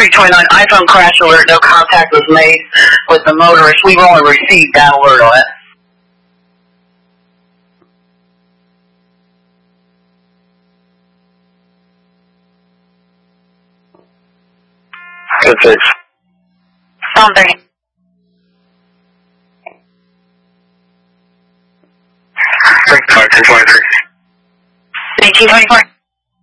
329, iPhone crash alert, no contact was made with the motorist. We've only received that alert on it. Good fix. Something. 1023. 1824.